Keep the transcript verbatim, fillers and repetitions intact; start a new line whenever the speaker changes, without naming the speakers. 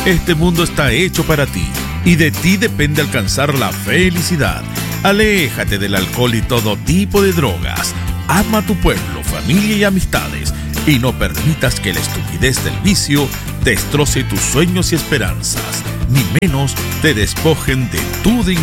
Este mundo está hecho para ti y de ti depende alcanzar la felicidad. Aléjate del alcohol y todo tipo de drogas. Ama a tu pueblo, familia y amistades y no permitas que la estupidez del vicio destroce tus sueños y esperanzas, ni menos te despojen de tu dignidad.